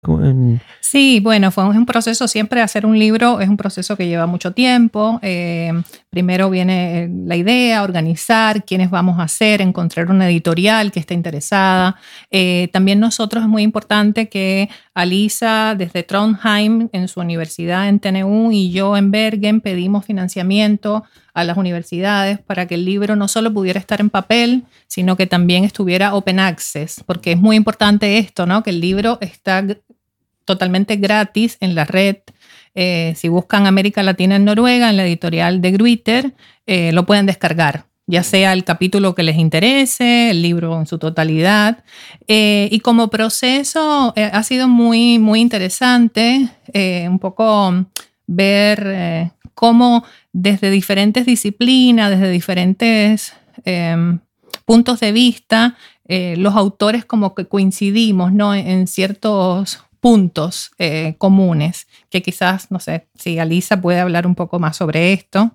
Sí, bueno, es un proceso, siempre hacer un libro es un proceso que lleva mucho tiempo. Primero viene la idea, organizar quiénes vamos a ser, encontrar una editorial que esté interesada. También nosotros es muy importante que Alisa desde Trondheim en su universidad en TNU y yo en Bergen pedimos financiamiento a las universidades para que el libro no solo pudiera estar en papel, sino que también estuviera open access, porque es muy importante esto, ¿no? Que el libro está totalmente gratis en la red. Si buscan América Latina en Noruega, en la editorial de Gruiter, lo pueden descargar, ya sea el capítulo que les interese, el libro en su totalidad. Y como proceso ha sido muy, muy interesante un poco ver cómo desde diferentes disciplinas, desde diferentes puntos de vista, los autores como que coincidimos, ¿no? en ciertos puntos comunes, que quizás, no sé, si Alisa puede hablar un poco más sobre esto.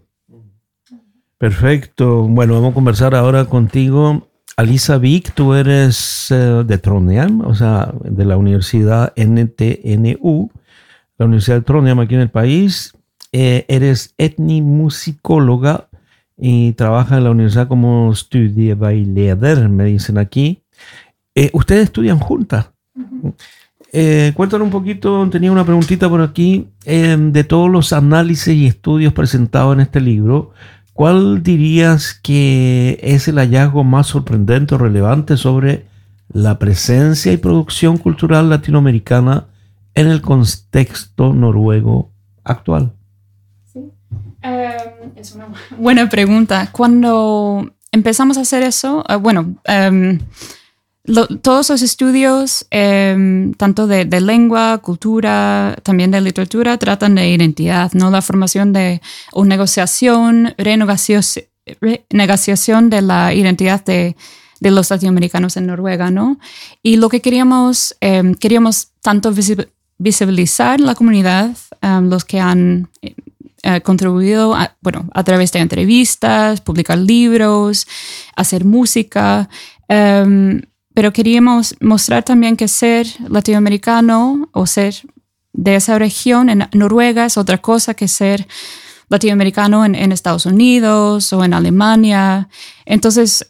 Perfecto. Bueno, vamos a conversar ahora contigo. Alisa Vik, tú eres de Trondheim, o sea, de la Universidad NTNU, la Universidad de Trondheim aquí en el país. Eres etnomusicóloga y trabaja en la universidad como studieveileder, me dicen aquí. ¿Ustedes estudian juntas? Uh-huh. Cuéntanos un poquito, tenía una preguntita por aquí, de todos los análisis y estudios presentados en este libro, ¿cuál dirías que es el hallazgo más sorprendente o relevante sobre la presencia y producción cultural latinoamericana en el contexto noruego actual? Sí. Es una buena pregunta. Cuando empezamos a hacer eso, todos los estudios, tanto de lengua, cultura, también de literatura, tratan de identidad, ¿no? La formación o negociación, renegociación de la identidad de los latinoamericanos en Noruega, ¿no? Y lo que queríamos tanto visibilizar la comunidad, los que han contribuido a través de entrevistas, publicar libros, hacer música, pero queríamos mostrar también que ser latinoamericano o ser de esa región en Noruega es otra cosa que ser latinoamericano en Estados Unidos o en Alemania. Entonces,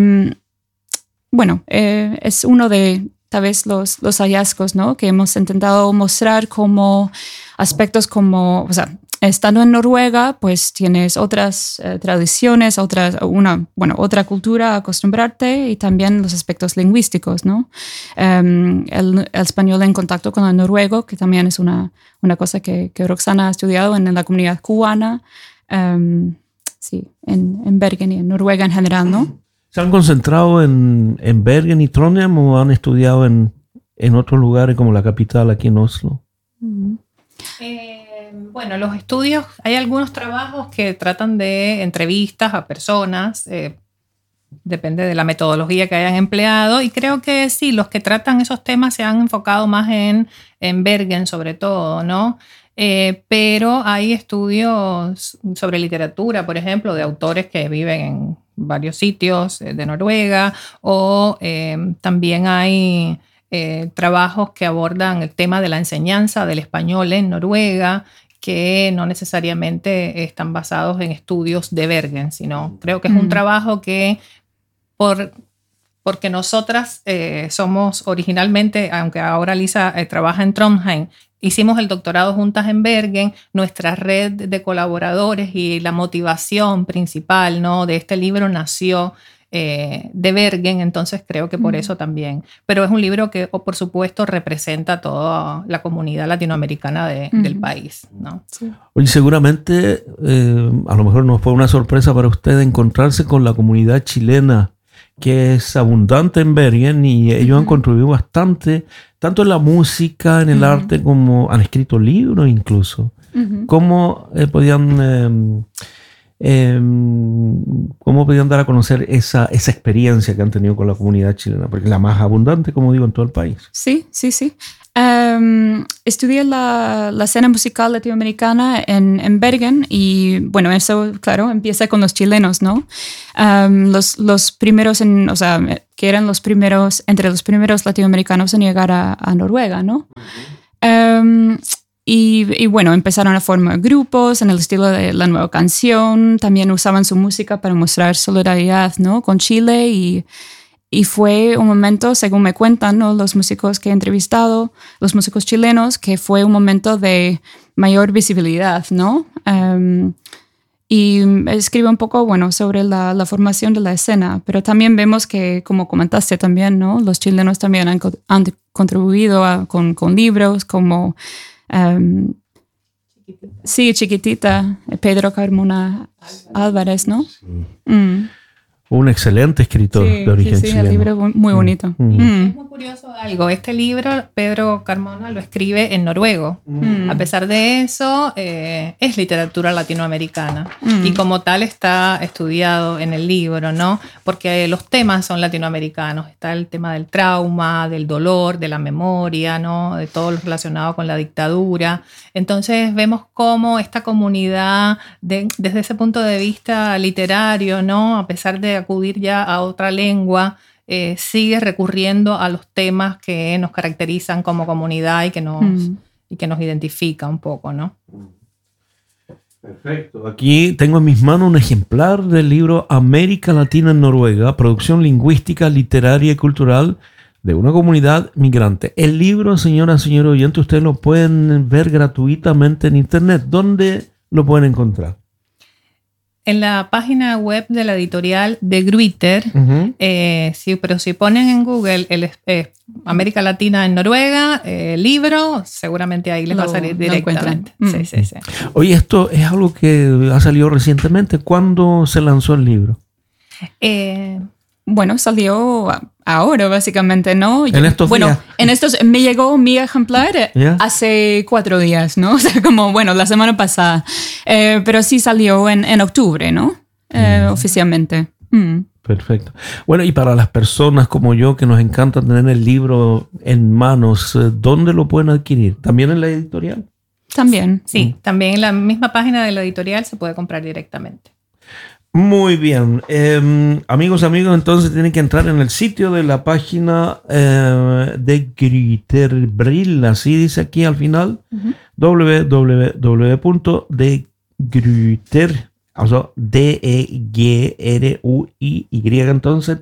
es uno de tal vez los hallazgos, ¿no? Que hemos intentado mostrar como aspectos como, o sea, estando en Noruega, pues tienes otras tradiciones, otra cultura a acostumbrarte y también los aspectos lingüísticos, ¿no? El español en contacto con el noruego, que también es una cosa que Roxana ha estudiado en la comunidad cubana, en Bergen y en Noruega en general, ¿no? ¿Se han concentrado en Bergen y Trondheim o han estudiado en otros lugares como la capital aquí en Oslo? Mm-hmm. Bueno, los estudios, hay algunos trabajos que tratan de entrevistas a personas, depende de la metodología que hayan empleado, y creo que sí, los que tratan esos temas se han enfocado más en Bergen sobre todo, ¿no? Pero hay estudios sobre literatura, por ejemplo, de autores que viven en varios sitios de Noruega, o también hay trabajos que abordan el tema de la enseñanza del español en Noruega, que no necesariamente están basados en estudios de Bergen, sino creo que es un trabajo que porque nosotras somos originalmente, aunque ahora Lisa trabaja en Trondheim, hicimos el doctorado juntas en Bergen, nuestra red de colaboradores y la motivación principal, ¿no? de este libro nació de Bergen, entonces creo que por eso también. Pero es un libro que, por supuesto, representa a toda la comunidad latinoamericana del país, ¿no? Sí. Oye, seguramente a lo mejor no fue una sorpresa para usted encontrarse con la comunidad chilena, que es abundante en Bergen, y ellos han contribuido bastante, tanto en la música, en el arte, como han escrito libros incluso. ¿Cómo podían dar a conocer esa experiencia que han tenido con la comunidad chilena? Porque es la más abundante, como digo, en todo el país. Sí. Estudié la escena musical latinoamericana en Bergen y bueno, eso, claro, empieza con los chilenos, ¿no? Los primeros, que eran los primeros, entre los primeros latinoamericanos en llegar a Noruega, ¿no? Y bueno, empezaron a formar grupos en el estilo de la nueva canción, también usaban su música para mostrar solidaridad, ¿no? Con Chile y fue un momento, según me cuentan, ¿no? Los músicos que he entrevistado, los músicos chilenos, que fue un momento de mayor visibilidad, ¿no? Y escribe un poco, bueno, sobre la formación de la escena, pero también vemos que, como comentaste también, ¿no? Los chilenos también han contribuido con libros como... sí, Chiquitita, Pedro Carmona Álvarez, ¿no? Sí. Un excelente escritor de origen chileno. Sí, el libro es muy bonito. Es muy curioso algo. Este libro, Pedro Carmona lo escribe en noruego. A pesar de eso, es literatura latinoamericana. Y como tal está estudiado en el libro, ¿no? Porque los temas son latinoamericanos. Está el tema del trauma, del dolor, de la memoria, ¿no? De todo lo relacionado con la dictadura. Entonces vemos cómo esta comunidad, desde ese punto de vista literario, ¿no? A pesar de acudir ya a otra lengua, sigue recurriendo a los temas que nos caracterizan como comunidad y que nos identifica un poco, ¿no? Perfecto. Aquí tengo en mis manos un ejemplar del libro América Latina en Noruega, producción lingüística, literaria y cultural de una comunidad migrante. El libro, señoras y señores oyentes, ustedes lo pueden ver gratuitamente en internet. ¿Dónde lo pueden encontrar? En la página web de la editorial de Gruiter, sí, pero si ponen en Google América Latina en Noruega, libro, seguramente ahí les va a salir directamente. Sí. Oye, esto es algo que ha salido recientemente. ¿Cuándo se lanzó el libro? Bueno, salió ahora, básicamente, ¿no? En estos días. Me llegó mi ejemplar hace 4 días, ¿no? O sea, como, bueno, la semana pasada. Pero sí salió en octubre, ¿no? Oficialmente. Perfecto. Bueno, y para las personas como yo que nos encanta tener el libro en manos, ¿dónde lo pueden adquirir? ¿También en la editorial? También. Sí, también en la misma página de la editorial se puede comprar directamente. Muy bien. Amigos, entonces tienen que entrar en el sitio de la página de Gruiterbrill, así dice aquí al final, www.degruiter, o sea, DEGRUIY, entonces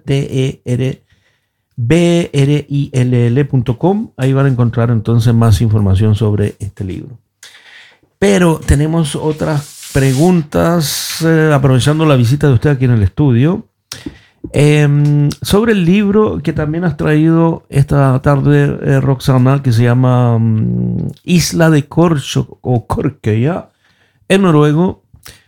TERBRILL.com. Ahí van a encontrar entonces más información sobre este libro. Pero tenemos otras preguntas, aprovechando la visita de usted aquí en el estudio, sobre el libro que también has traído esta tarde, Roxana, que se llama Isla de Korcho o Korkøya en noruego.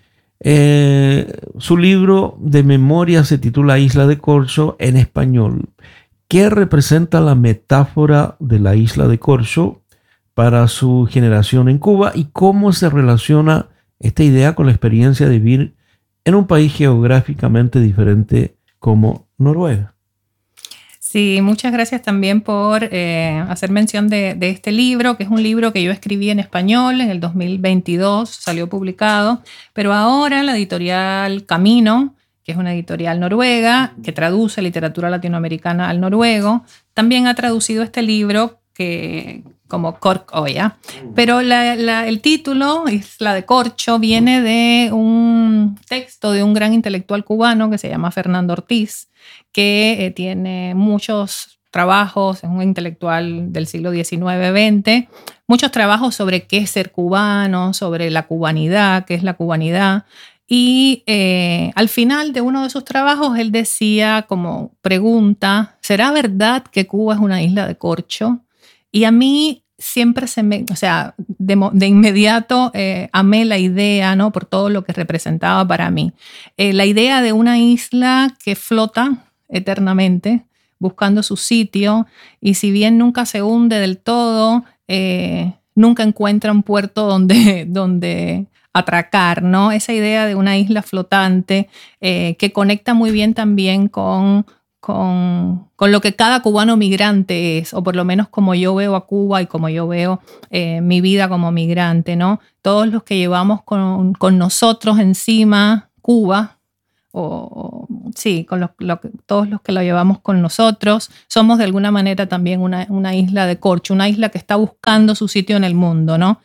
Su libro de memoria se titula Isla de Korcho en español. ¿Qué representa la metáfora de la isla de Korcho para su generación en Cuba y cómo se relaciona esta idea con la experiencia de vivir en un país geográficamente diferente como Noruega? Sí, muchas gracias también por hacer mención de este libro, que es un libro que yo escribí en español en el 2022, salió publicado, pero ahora la editorial Camino, que es una editorial noruega que traduce literatura latinoamericana al noruego, también ha traducido este libro como Korkøya. Pero el título, Isla de Korcho, viene de un texto de un gran intelectual cubano que se llama Fernando Ortiz, que tiene muchos trabajos, es un intelectual del siglo XIX-XX, muchos trabajos sobre qué es ser cubano, sobre la cubanidad, qué es la cubanidad. Y al final de uno de sus trabajos él decía como pregunta, ¿será verdad que Cuba es una isla de corcho? Y a mí siempre de inmediato amé la idea, ¿no? Por todo lo que representaba para mí. La idea de una isla que flota eternamente, buscando su sitio, y si bien nunca se hunde del todo, nunca encuentra un puerto donde atracar, ¿no? Esa idea de una isla flotante que conecta muy bien también con lo que cada cubano migrante es, o por lo menos como yo veo a Cuba y como yo veo mi vida como migrante, ¿no? Todos los que llevamos con nosotros encima Cuba, sí, todos los que lo llevamos con nosotros, somos de alguna manera también una isla de corcho, una isla que está buscando su sitio en el mundo, ¿no?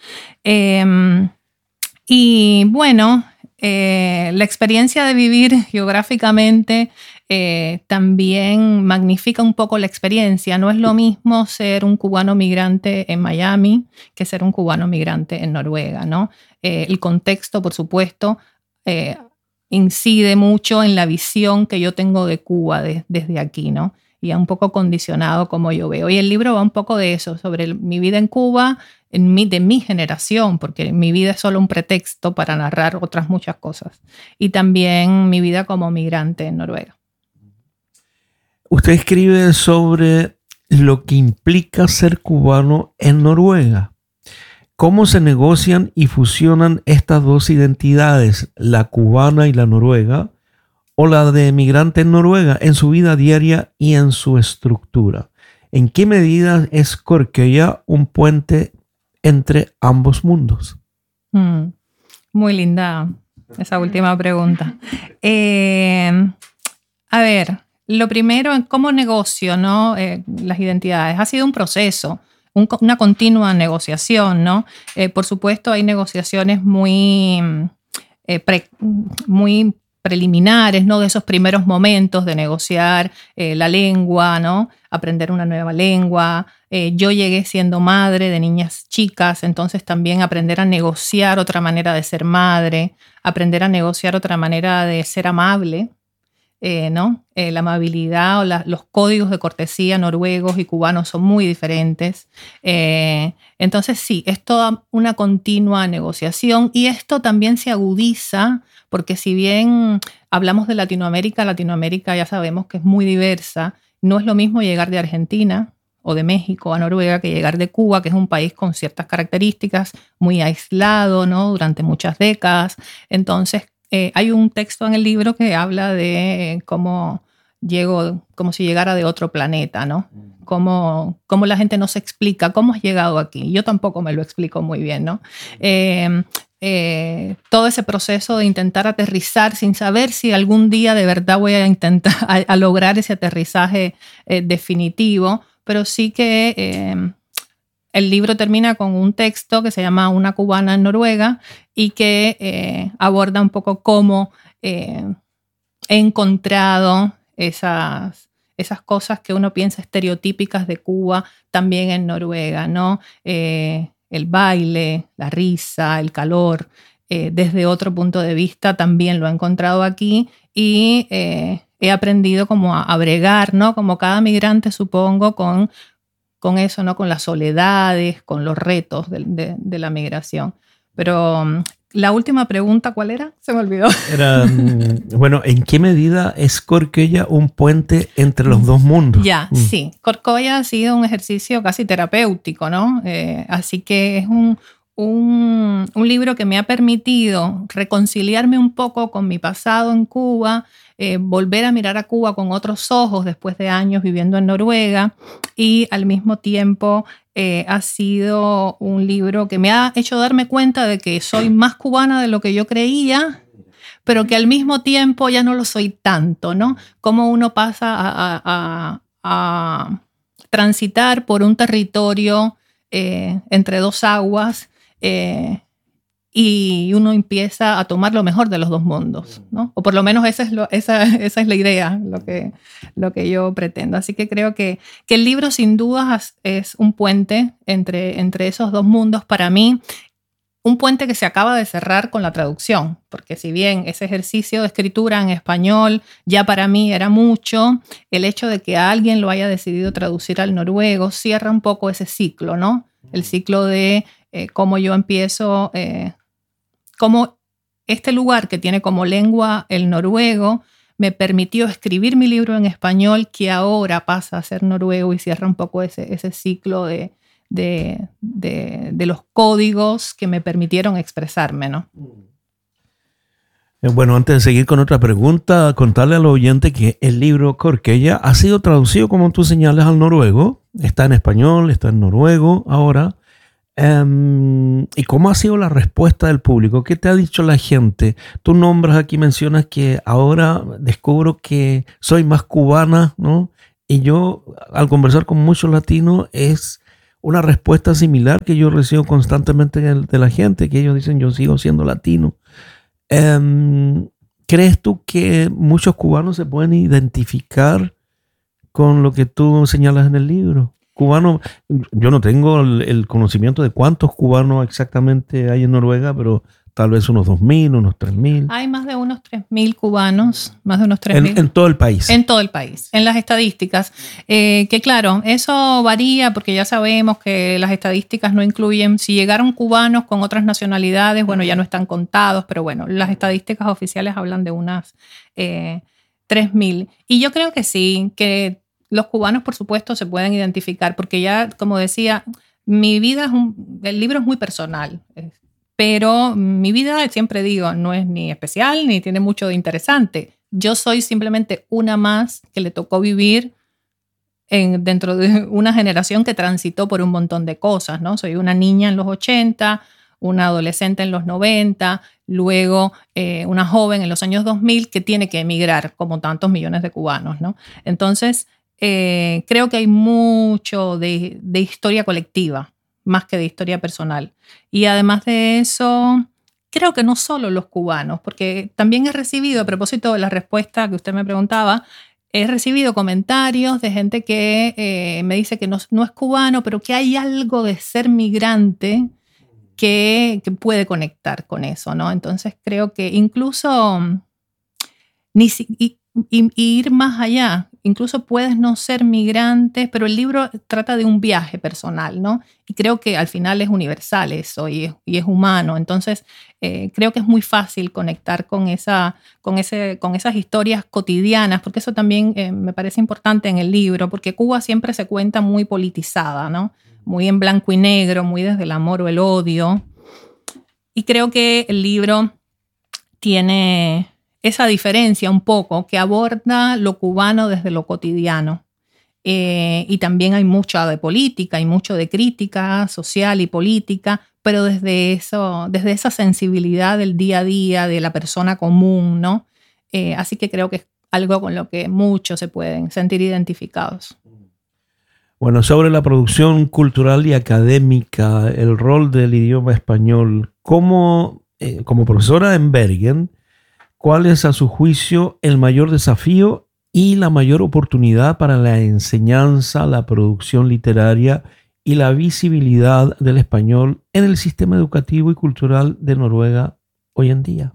Y bueno, la experiencia de vivir geográficamente también magnifica un poco la experiencia. No es lo mismo ser un cubano migrante en Miami que ser un cubano migrante en Noruega, ¿no? El contexto, por supuesto, incide mucho en la visión que yo tengo de Cuba desde aquí, ¿no? Y un poco condicionado como yo veo. Y el libro va un poco de eso, sobre mi vida en Cuba, de mi generación, porque mi vida es solo un pretexto para narrar otras muchas cosas. Y también mi vida como migrante en Noruega. Usted escribe sobre lo que implica ser cubano en Noruega. ¿Cómo se negocian y fusionan estas dos identidades, la cubana y la noruega, o la de migrante en Noruega, en su vida diaria y en su estructura? ¿En qué medida es Corquella un puente entre ambos mundos? Muy linda esa última pregunta. A ver, lo primero, ¿cómo negocio, no? Las identidades? Ha sido un proceso, una continua negociación, ¿no? Por supuesto, hay negociaciones muy preliminares, ¿no? De esos primeros momentos de negociar la lengua, ¿no? Aprender una nueva lengua. Yo llegué siendo madre de niñas chicas, entonces también aprender a negociar otra manera de ser madre, aprender a negociar otra manera de ser amable, ¿no? La amabilidad o los códigos de cortesía noruegos y cubanos son muy diferentes. Entonces sí, es toda una continua negociación y esto también se agudiza porque si bien hablamos de Latinoamérica ya sabemos que es muy diversa. No es lo mismo llegar de Argentina o de México a Noruega que llegar de Cuba, que es un país con ciertas características, muy aislado, ¿no? Durante muchas décadas. Entonces, hay un texto en el libro que habla de cómo llego, como si llegara de otro planeta, ¿no? Cómo la gente no se explica cómo has llegado aquí. Yo tampoco me lo explico muy bien, ¿no? Todo ese proceso de intentar aterrizar sin saber si algún día de verdad voy a intentar a lograr ese aterrizaje definitivo, pero sí que el libro termina con un texto que se llama Una cubana en Noruega y que aborda un poco cómo he encontrado esas cosas que uno piensa estereotípicas de Cuba también en Noruega, ¿no? El baile, la risa, el calor, desde otro punto de vista también lo he encontrado aquí y he aprendido como a bregar, ¿no? Como cada migrante, supongo, con eso, ¿no? Con las soledades, con los retos de la migración. Pero la última pregunta, ¿cuál era? Se me olvidó. Era, bueno, ¿en qué medida es Corquella un puente entre los dos mundos? Sí. Corquella ha sido un ejercicio casi terapéutico, ¿no? Así que es un libro que me ha permitido reconciliarme un poco con mi pasado en Cuba, volver a mirar a Cuba con otros ojos después de años viviendo en Noruega y al mismo tiempo ha sido un libro que me ha hecho darme cuenta de que soy más cubana de lo que yo creía, pero que al mismo tiempo ya no lo soy tanto, ¿no? Cómo uno pasa a transitar por un territorio entre dos aguas y uno empieza a tomar lo mejor de los dos mundos, ¿no? O por lo menos esa es la idea, lo que yo pretendo. Así que creo que el libro sin dudas es un puente entre esos dos mundos para mí, un puente que se acaba de cerrar con la traducción, porque si bien ese ejercicio de escritura en español ya para mí era mucho, el hecho de que alguien lo haya decidido traducir al noruego cierra un poco ese ciclo, ¿no? El ciclo de cómo yo empiezo, cómo este lugar que tiene como lengua el noruego me permitió escribir mi libro en español que ahora pasa a ser noruego y cierra un poco ese ciclo de los códigos que me permitieron expresarme, ¿no? Bueno, antes de seguir con otra pregunta, contarle al oyente que el libro Corquella ha sido traducido, como tú señalas, al noruego. Está en español, está en noruego ahora. ¿Y cómo ha sido la respuesta del público? ¿Qué te ha dicho la gente? Tú nombras aquí, mencionas que ahora descubro que soy más cubana, ¿no? Y yo, al conversar con muchos latinos, es una respuesta similar que yo recibo constantemente de la gente, que ellos dicen, yo sigo siendo latino. ¿Crees tú que muchos cubanos se pueden identificar con lo que tú señalas en el libro? Cubano, yo no tengo el conocimiento de cuántos cubanos exactamente hay en Noruega, pero tal vez unos 2.000, unos 3.000. Hay más de unos 3.000 cubanos, más de unos 3.000. En todo el país. En todo el país, en las estadísticas. Que claro, eso varía porque ya sabemos que las estadísticas no incluyen, si llegaron cubanos con otras nacionalidades, bueno, ya no están contados, pero bueno, las estadísticas oficiales hablan de unas 3.000. Y yo creo que sí, que los cubanos, por supuesto, se pueden identificar, porque ya, como decía, mi vida el libro es muy personal, pero mi vida, siempre digo, no es ni especial ni tiene mucho de interesante. Yo soy simplemente una más que le tocó vivir dentro de una generación que transitó por un montón de cosas, ¿no? Soy una niña en los 80, una adolescente en los 90, luego una joven en los años 2000 que tiene que emigrar, como tantos millones de cubanos, ¿no? Entonces, creo que hay mucho de historia colectiva, más que de historia personal. Y además de eso, creo que no solo los cubanos, porque también he recibido, a propósito de la respuesta que usted me preguntaba, he recibido comentarios de gente que me dice que no es cubano, pero que hay algo de ser migrante que puede conectar con eso, ¿no? Entonces creo que incluso y ir más allá. Incluso puedes no ser migrante, pero el libro trata de un viaje personal, ¿no? Y creo que al final es universal eso y es humano. Entonces, creo que es muy fácil conectar con esas historias cotidianas, porque eso también me parece importante en el libro, porque Cuba siempre se cuenta muy politizada, ¿no? Muy en blanco y negro, muy desde el amor o el odio. Y creo que el libro tiene esa diferencia un poco, que aborda lo cubano desde lo cotidiano. Y también hay mucho de política, hay mucho de crítica social y política, pero desde esa sensibilidad del día a día, de la persona común, ¿no? Así que creo que es algo con lo que muchos se pueden sentir identificados. Bueno, sobre la producción cultural y académica, el rol del idioma español, como profesora en Bergen, ¿cuál es, a su juicio, el mayor desafío y la mayor oportunidad para la enseñanza, la producción literaria y la visibilidad del español en el sistema educativo y cultural de Noruega hoy en día?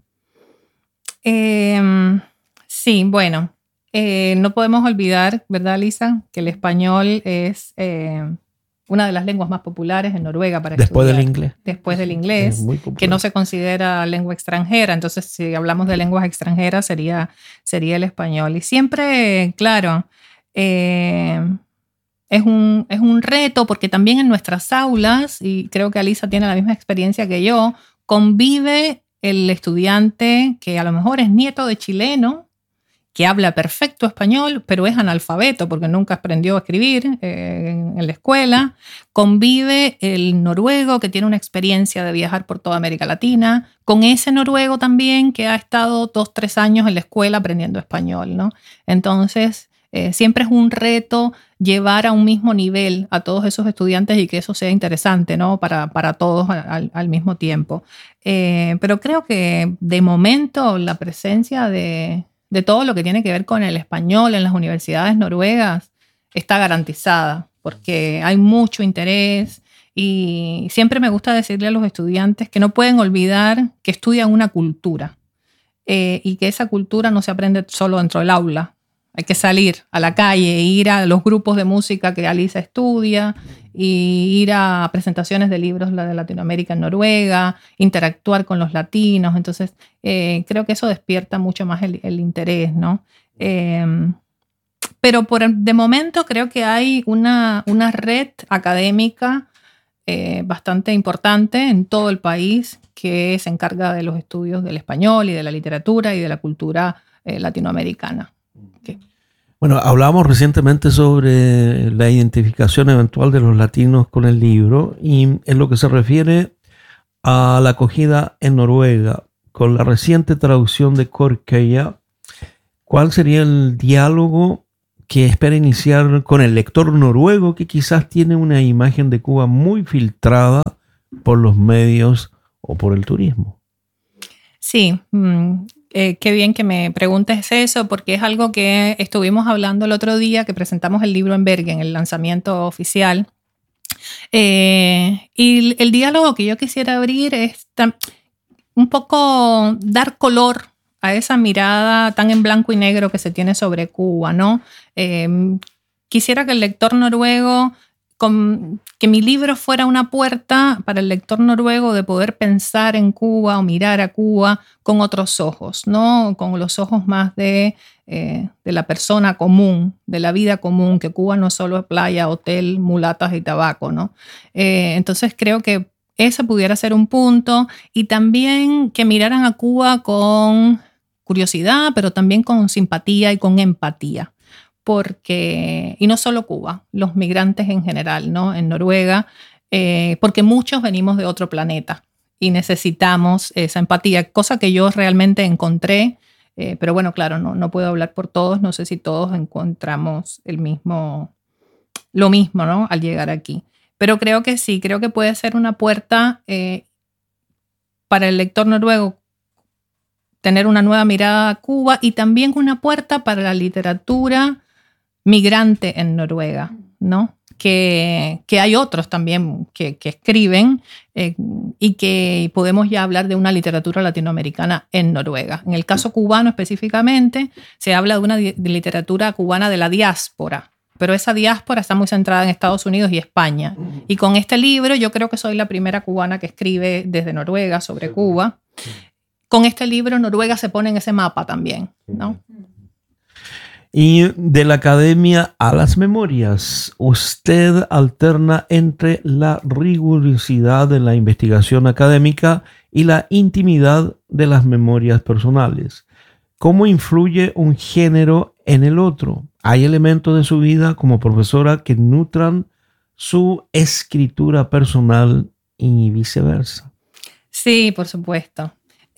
Sí, bueno, no podemos olvidar, ¿verdad, Lisa?, que el español es una de las lenguas más populares en Noruega para Después estudiar. del inglés. Después del inglés, que no se considera lengua extranjera. Entonces, si hablamos de lenguas extranjeras, sería el español. Y siempre, claro, es un reto, porque también en nuestras aulas, y creo que Alisa tiene la misma experiencia que yo, convive el estudiante que a lo mejor es nieto de chileno, que habla perfecto español, pero es analfabeto porque nunca aprendió a escribir en la escuela. Convive el noruego, que tiene una experiencia de viajar por toda América Latina, con ese noruego también que ha estado 2-3 años en la escuela aprendiendo español, ¿no? Entonces, siempre es un reto llevar a un mismo nivel a todos esos estudiantes y que eso sea interesante, ¿no? Para todos al mismo tiempo. Pero creo que de momento la presencia de todo lo que tiene que ver con el español en las universidades noruegas está garantizada, porque hay mucho interés y siempre me gusta decirle a los estudiantes que no pueden olvidar que estudian una cultura y que esa cultura no se aprende solo dentro del aula. Hay que salir a la calle, ir a los grupos de música que Alisa estudia, y ir a presentaciones de libros de Latinoamérica en Noruega, interactuar con los latinos. Entonces, creo que eso despierta mucho más el interés, ¿no? Pero de momento creo que hay una red académica bastante importante en todo el país que se encarga de los estudios del español y de la literatura y de la cultura latinoamericana. Okay. Bueno, hablábamos recientemente sobre la identificación eventual de los latinos con el libro, y en lo que se refiere a la acogida en Noruega, con la reciente traducción de Korkeja, ¿cuál sería el diálogo que espera iniciar con el lector noruego que quizás tiene una imagen de Cuba muy filtrada por los medios o por el turismo? Sí, qué bien que me preguntes eso, porque es algo que estuvimos hablando el otro día que presentamos el libro en Bergen, el lanzamiento oficial. Y el diálogo que yo quisiera abrir es un poco dar color a esa mirada tan en blanco y negro que se tiene sobre Cuba, ¿no? Quisiera que el lector noruego, que mi libro fuera una puerta para el lector noruego de poder pensar en Cuba o mirar a Cuba con otros ojos, ¿no? Con los ojos más de la persona común, de la vida común, que Cuba no solo es playa, hotel, mulatas y tabaco, ¿no? Entonces creo que ese pudiera ser un punto, y también que miraran a Cuba con curiosidad, pero también con simpatía y con empatía. Porque, y no solo Cuba, los migrantes en general, ¿no? En Noruega, porque muchos venimos de otro planeta y necesitamos esa empatía, cosa que yo realmente encontré, pero bueno, claro, no puedo hablar por todos, no sé si todos encontramos lo mismo, ¿no? Al llegar aquí. Pero creo que sí, creo que puede ser una puerta para el lector noruego tener una nueva mirada a Cuba, y también una puerta para la literatura migrante en Noruega, ¿no? Que hay otros también que escriben y que podemos ya hablar de una literatura latinoamericana en Noruega. En el caso cubano específicamente, se habla de una literatura cubana de la diáspora, pero esa diáspora está muy centrada en Estados Unidos y España. Y con este libro yo creo que soy la primera cubana que escribe desde Noruega sobre Cuba. Con este libro Noruega se pone en ese mapa también, ¿no? Y de la academia a las memorias, usted alterna entre la rigurosidad de la investigación académica y la intimidad de las memorias personales. ¿Cómo influye un género en el otro? ¿Hay elementos de su vida como profesora que nutran su escritura personal y viceversa? Sí, por supuesto.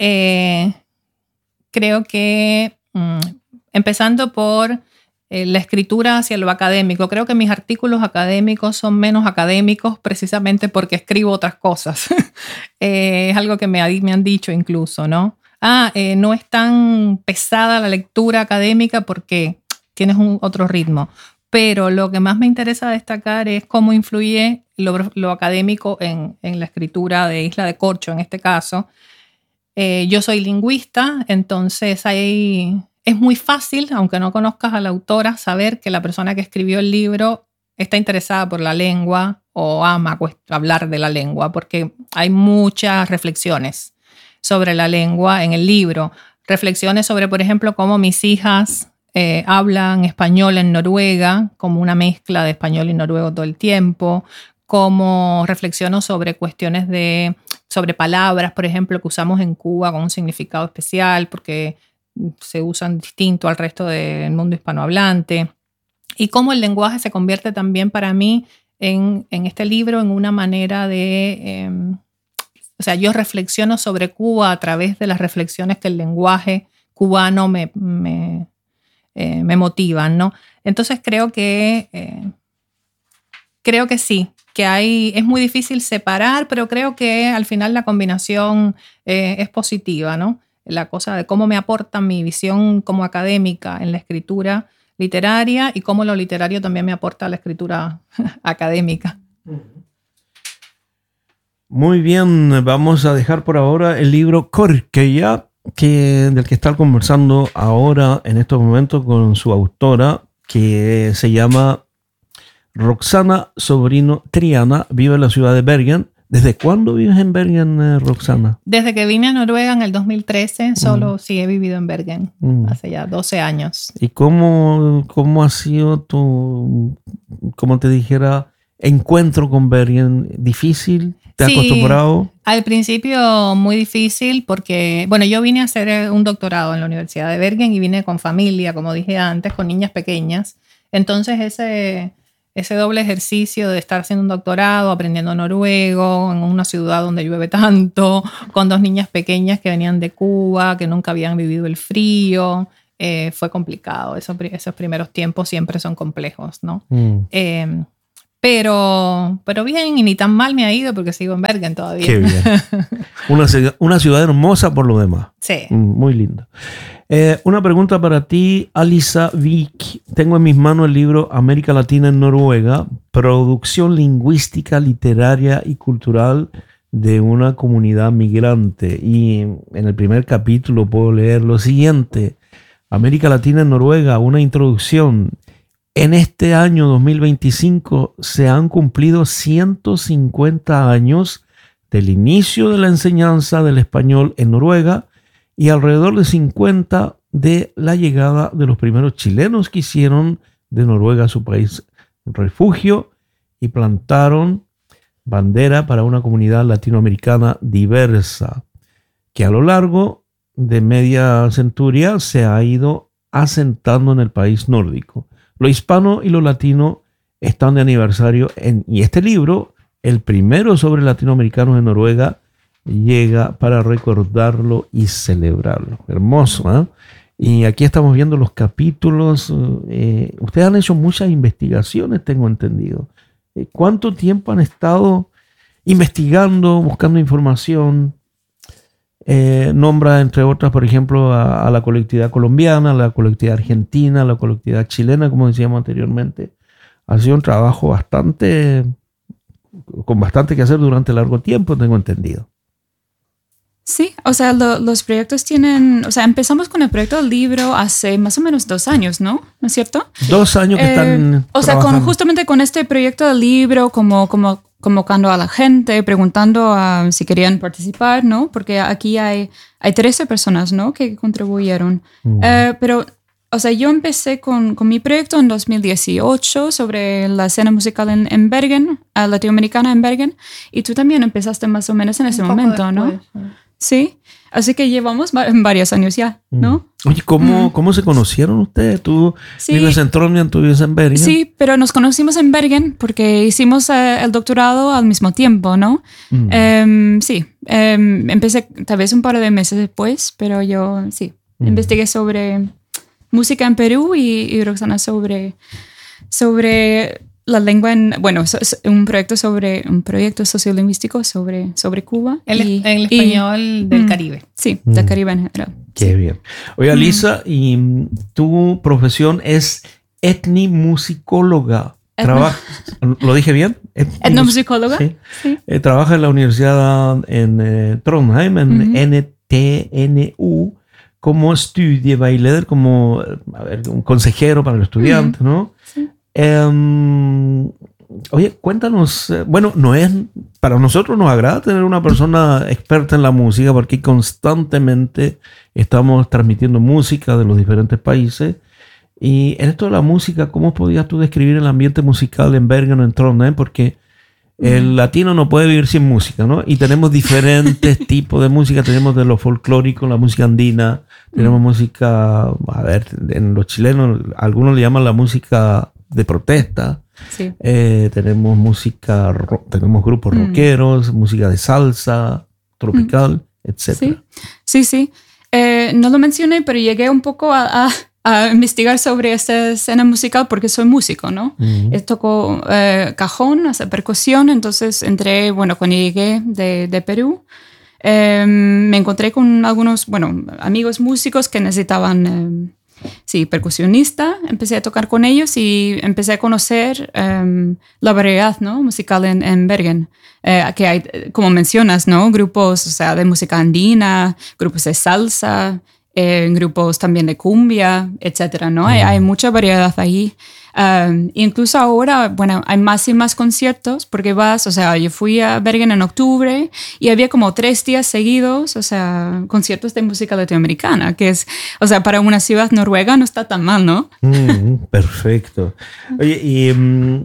Creo que empezando por la escritura hacia lo académico, creo que mis artículos académicos son menos académicos precisamente porque escribo otras cosas. Es algo que me han dicho incluso, ¿no? No es tan pesada la lectura académica porque tienes otro ritmo. Pero lo que más me interesa destacar es cómo influye lo académico en la escritura de Isla de Corcho, en este caso. Yo soy lingüista, entonces es muy fácil, aunque no conozcas a la autora, saber que la persona que escribió el libro está interesada por la lengua o ama hablar de la lengua, porque hay muchas reflexiones sobre la lengua en el libro. Reflexiones sobre, por ejemplo, cómo mis hijas hablan español en Noruega, como una mezcla de español y noruego todo el tiempo, cómo reflexiono sobre cuestiones sobre palabras, por ejemplo, que usamos en Cuba con un significado especial porque se usan distinto al resto del mundo hispanohablante, y cómo el lenguaje se convierte también para mí en este libro en una manera de... o sea, yo reflexiono sobre Cuba a través de las reflexiones que el lenguaje cubano me motivan, ¿no? Entonces creo que sí, que es muy difícil separar, pero creo que al final la combinación es positiva, ¿no? La cosa de cómo me aporta mi visión como académica en la escritura literaria y cómo lo literario también me aporta a la escritura académica. Muy bien, vamos a dejar por ahora el libro Korkeja, del que está conversando ahora en estos momentos con su autora, que se llama Roxana Sobrino Triana, vive en la ciudad de Bergen. ¿Desde cuándo vives en Bergen, Roxana? Desde que vine a Noruega en el 2013, solo sí he vivido en Bergen, hace ya 12 años. ¿Y cómo ha sido como te dijera, encuentro con Bergen? ¿Difícil? ¿Te has Sí, acostumbrado? al principio muy difícil porque, bueno, yo vine a hacer un doctorado en la Universidad de Bergen y vine con familia, como dije antes, con niñas pequeñas. Entonces ese doble ejercicio de estar haciendo un doctorado, aprendiendo noruego, en una ciudad donde llueve tanto, con 2 niñas pequeñas que venían de Cuba, que nunca habían vivido el frío, fue complicado. Esos primeros tiempos siempre son complejos, ¿no? Pero bien, y ni tan mal me ha ido porque sigo en Bergen todavía. Qué bien. Una ciudad hermosa por lo demás. Sí. Muy linda. Una pregunta para ti, Alisa Vik. Tengo en mis manos el libro América Latina en Noruega, producción lingüística, literaria y cultural de una comunidad migrante. Y en el primer capítulo puedo leer lo siguiente. América Latina en Noruega, una introducción. En este año 2025 se han cumplido 150 años del inicio de la enseñanza del español en Noruega y alrededor de 50 de la llegada de los primeros chilenos que hicieron de Noruega su país refugio y plantaron bandera para una comunidad latinoamericana diversa que a lo largo de media centuria se ha ido asentando en el país nórdico. Lo hispano y lo latino están de aniversario y este libro, el primero sobre latinoamericanos en Noruega, llega para recordarlo y celebrarlo. Hermoso, ¿eh? Y aquí estamos viendo los capítulos. Ustedes han hecho muchas investigaciones, tengo entendido. ¿Cuánto tiempo han estado investigando, buscando información? Nombra, entre otras, por ejemplo, a la colectividad colombiana, a la colectividad argentina, a la colectividad chilena, como decíamos anteriormente. Ha sido un trabajo con bastante que hacer durante largo tiempo, tengo entendido. Sí, o sea, los proyectos tienen, o sea, empezamos con el proyecto del libro hace más o menos 2 años, ¿no? ¿No es cierto? 2 años que están o sea, trabajando. justamente con este proyecto del libro, como convocando a la gente, preguntando si querían participar, ¿no? Porque aquí hay 13 personas, ¿no? Que contribuyeron. Pero, o sea, yo empecé con mi proyecto en 2018 sobre la escena musical en Bergen, latinoamericana en Bergen, y tú también empezaste más o menos en ese momento, después, ¿no? Sí, así que llevamos varios años ya, ¿no? Oye, ¿cómo se conocieron ustedes? Tú vives en Trondheim, tú vives en Bergen. Sí, pero nos conocimos en Bergen porque hicimos el doctorado al mismo tiempo, ¿no? Empecé tal vez un par de meses después, pero yo investigué sobre música en Perú y Roxana sobre la lengua un proyecto sociolingüístico sobre Cuba. El español del Caribe. Sí, del Caribe en general. Qué bien. Oye, Alisa, y tu profesión es etnomusicóloga. ¿Lo dije bien? ¿Etnomusicóloga? Sí. Sí. Trabaja en la universidad en Trondheim, en NTNU, como studieveileder, como un consejero para los estudiantes, ¿no? Sí. Oye, cuéntanos, para nosotros nos agrada tener una persona experta en la música porque constantemente estamos transmitiendo música de los diferentes países. Y en esto de la música, ¿cómo podías tú describir el ambiente musical en Bergen o en Trondheim? Porque el latino no puede vivir sin música, ¿no? Y tenemos diferentes tipos de música. Tenemos de lo folclórico, la música andina. Tenemos música, en los chilenos, algunos le llaman la música de protesta. Sí. Tenemos música, tenemos grupos rockeros, música de salsa, tropical, etc. Sí. No lo mencioné, pero llegué un poco a investigar sobre esta escena musical porque soy músico, ¿no? Toco cajón, hace percusión, entonces entré, cuando llegué de Perú, me encontré con algunos, amigos músicos que necesitaban, percusionista. Empecé a tocar con ellos y empecé a conocer la variedad, ¿no? Musical en Bergen. Que hay, como mencionas, ¿no? Grupos, de música andina, grupos de salsa, grupos también de cumbia, etcétera, ¿no? Hay mucha variedad ahí. Incluso ahora, hay más y más conciertos porque yo fui a Bergen en octubre y había como 3 días seguidos, conciertos de música latinoamericana, que es, para una ciudad noruega no está tan mal, ¿no? Perfecto. Oye, y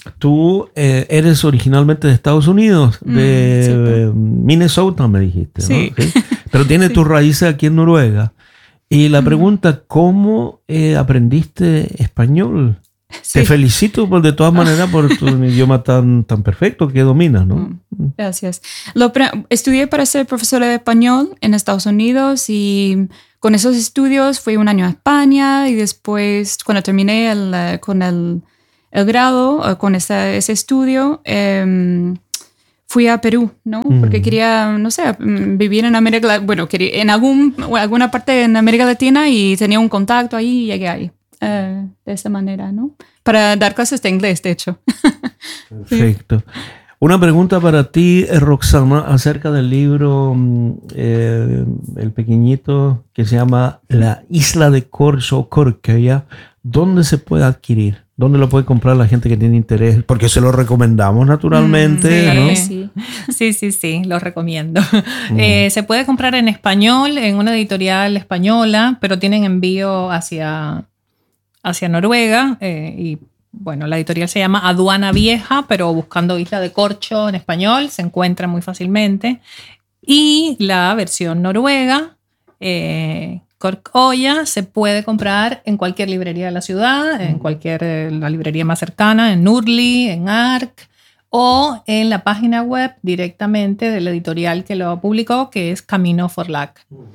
tú eres originalmente de Estados Unidos, de Minnesota, me dijiste, ¿no? Sí. ¿Sí? Pero tienes tus raíces aquí en Noruega. Y la pregunta, ¿cómo aprendiste español? Sí. Te felicito de todas maneras por tu idioma tan perfecto que dominas, ¿no? Gracias. Estudié para ser profesora de español en Estados Unidos y con esos estudios fui un año a España y después cuando terminé con el grado, con ese estudio, fui a Perú, ¿no? Porque quería, no sé, vivir en América Latina, bueno, quería en alguna parte en América Latina y tenía un contacto ahí y llegué ahí. De esa manera, ¿no? Para dar clases de inglés, de hecho. Perfecto. Una pregunta para ti, Roxana, acerca del libro, el pequeñito que se llama La Isla de Korcho, Korkeja. ¿Dónde se puede adquirir? ¿Dónde lo puede comprar la gente que tiene interés? Porque se lo recomendamos naturalmente, sí, claro, ¿no? que sí. Sí, lo recomiendo. Se puede comprar en español, en una editorial española, pero tienen envío hacia Noruega y bueno, la editorial se llama Aduana Vieja, pero buscando Isla de Korcho en español se encuentra muy fácilmente. Y la versión noruega, Korkeja, se puede comprar en cualquier librería de la ciudad, en la librería más cercana, en Norli, en Ark, o en la página web directamente de la editorial que lo publicó, que es Camino Forlag.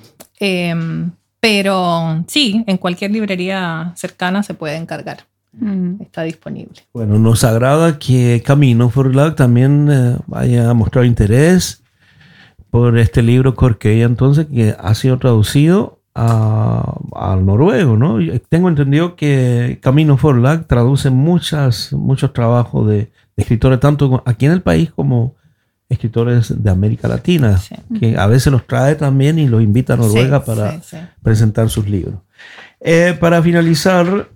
Pero sí, en cualquier librería cercana se puede encargar. Está disponible. Bueno, nos agrada que Camino Forlag también haya mostrado interés por este libro Korkeja, entonces, que ha sido traducido al noruego, ¿no? Tengo entendido que Camino Forlag traduce muchos trabajos de escritores, tanto aquí en el país como escritores de América Latina, sí, que a veces los trae también y los invita a Noruega para presentar sus libros. Para finalizar,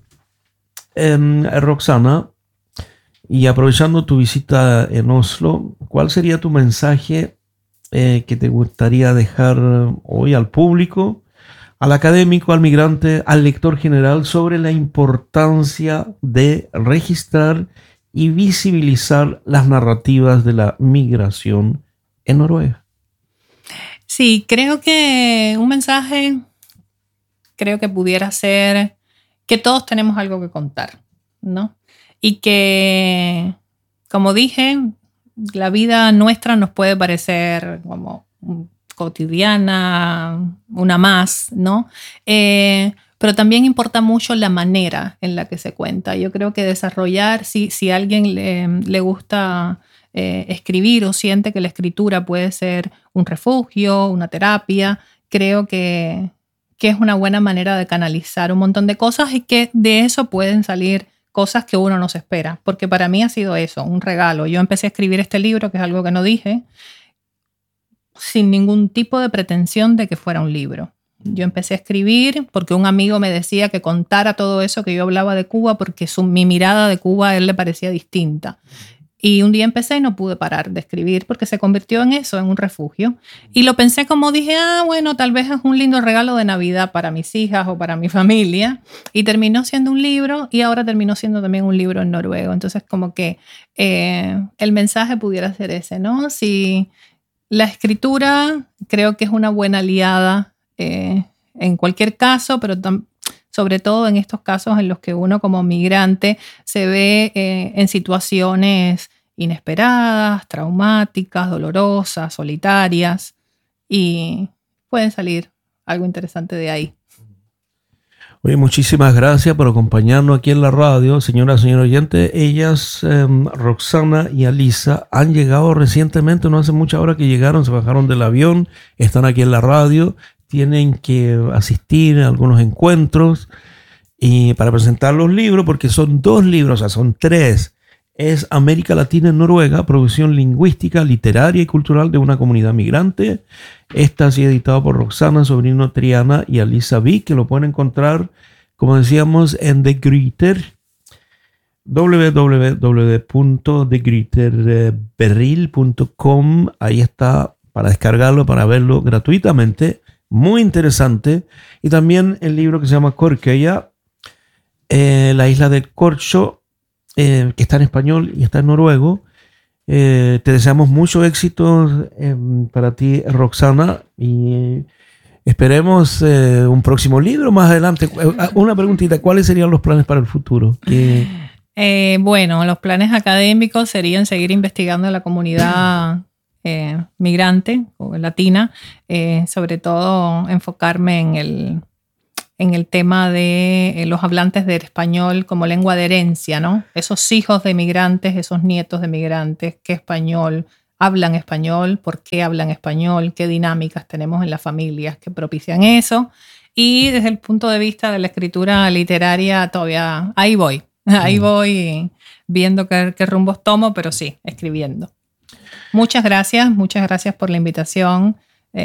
Roxana, y aprovechando tu visita en Oslo, ¿cuál sería tu mensaje que te gustaría dejar hoy al público, al académico, al migrante, al lector general, sobre la importancia de registrar y visibilizar las narrativas de la migración en Noruega? Sí, creo que un mensaje pudiera ser que todos tenemos algo que contar, ¿no? Y que, como dije, la vida nuestra nos puede parecer como cotidiana, una más, ¿no? Pero también importa mucho la manera en la que se cuenta. Yo creo que desarrollar, si a alguien le gusta escribir o siente que la escritura puede ser un refugio, una terapia, creo que es una buena manera de canalizar un montón de cosas y que de eso pueden salir cosas que uno no se espera. Porque para mí ha sido eso, un regalo. Yo empecé a escribir este libro, que es algo que no dije, sin ningún tipo de pretensión de que fuera un libro. Yo empecé a escribir porque un amigo me decía que contara todo eso que yo hablaba de Cuba porque mi mirada de Cuba a él le parecía distinta. Y un día empecé y no pude parar de escribir porque se convirtió en eso, en un refugio. Y lo pensé como dije, bueno, tal vez es un lindo regalo de Navidad para mis hijas o para mi familia. Y terminó siendo un libro y ahora terminó siendo también un libro en noruego. Entonces como que el mensaje pudiera ser ese, ¿no? Si la escritura creo que es una buena aliada en cualquier caso, pero sobre todo en estos casos en los que uno como migrante se ve en situaciones inesperadas, traumáticas, dolorosas, solitarias, y puede salir algo interesante de ahí. Oye, muchísimas gracias por acompañarnos aquí en la radio, señora oyente. Ellas, Roxana y Alisa, han llegado recientemente, no hace mucha hora que llegaron, se bajaron del avión, están aquí en la radio, tienen que asistir a algunos encuentros y para presentar los libros, porque son 2 libros, o sea, son 3. Es América Latina en Noruega, producción lingüística, literaria y cultural de una comunidad migrante. Esta ha sido editado por Roxana Sobrino Triana y Alisa Vik, que lo pueden encontrar, como decíamos, en The Gryter, www.thegryterberril.com. Ahí está para descargarlo, para verlo gratuitamente. Muy interesante. Y también el libro que se llama Korkeja, La Isla de Korcho, que está en español y está en noruego. Te deseamos mucho éxito para ti, Roxana, y esperemos un próximo libro más adelante. Una preguntita, ¿cuáles serían los planes para el futuro? Bueno, los planes académicos serían seguir investigando la comunidad migrante o latina, sobre todo enfocarme en el tema de los hablantes del español como lengua de herencia, ¿no? Esos hijos de migrantes, esos nietos de migrantes, ¿qué español hablan español? ¿Por qué hablan español? ¿Qué dinámicas tenemos en las familias que propician eso? Y desde el punto de vista de la escritura literaria, todavía ahí voy viendo qué rumbos tomo, pero sí, escribiendo. Muchas gracias por la invitación.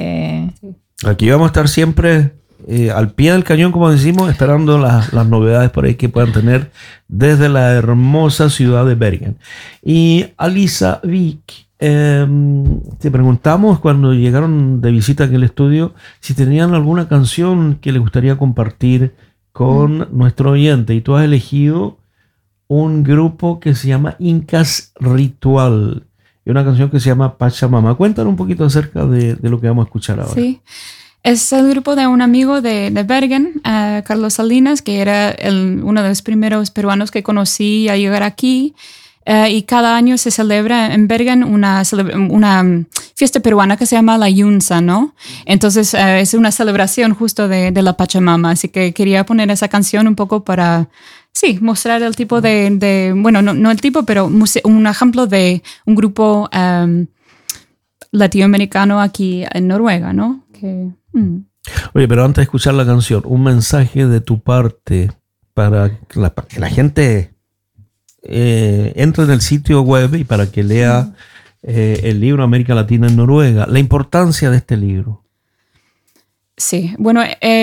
Aquí vamos a estar siempre al pie del cañón, como decimos, esperando las novedades por ahí que puedan tener desde la hermosa ciudad de Bergen. Y Alisa Vik, te preguntamos cuando llegaron de visita aquí al estudio si tenían alguna canción que les gustaría compartir con nuestro oyente, y tú has elegido un grupo que se llama Incas Ritual y una canción que se llama Pachamama. Cuéntanos un poquito acerca de lo que vamos a escuchar ahora. Sí. Es el grupo de un amigo de Bergen, Carlos Salinas, que era uno de los primeros peruanos que conocí a llegar aquí. Y cada año se celebra en Bergen una fiesta peruana que se llama la Yunza, ¿no? Entonces es una celebración justo de la Pachamama. Así que quería poner esa canción un poco para, sí, mostrar el tipo bueno, no el tipo, pero un ejemplo de un grupo latinoamericano aquí en Noruega, ¿no? Oye, pero antes de escuchar la canción, un mensaje de tu parte para que la gente entre en el sitio web y para que lea el libro América Latina en Noruega. La importancia de este libro. Sí, bueno,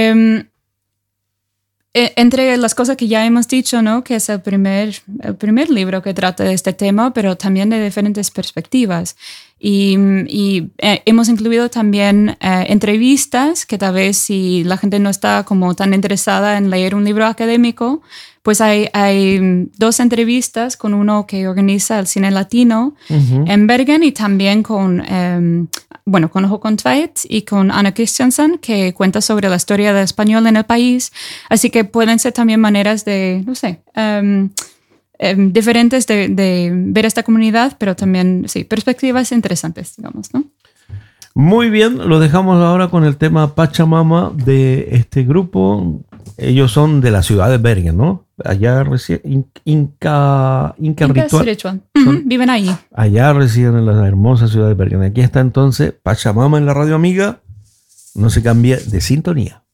entre las cosas que ya hemos dicho, ¿no? Que es el primer libro que trata de este tema, pero también de diferentes perspectivas. Y hemos incluido también entrevistas que tal vez si la gente no está como tan interesada en leer un libro académico, pues hay 2 entrevistas con uno que organiza el Cine Latino en Bergen y también con Håkon Tveit y con Anna Christiansen, que cuenta sobre la historia del español en el país. Así que pueden ser también maneras de, no sé, diferentes de ver esta comunidad, pero también, sí, perspectivas interesantes, digamos, ¿no? Muy bien, lo dejamos ahora con el tema Pachamama de este grupo. Ellos son de la ciudad de Bergen, ¿no? Allá residen Inca Ritual. Viven ahí. Allá residen en la hermosa ciudad de Bergen. Aquí está entonces Pachamama en la radio amiga. No se cambie de sintonía.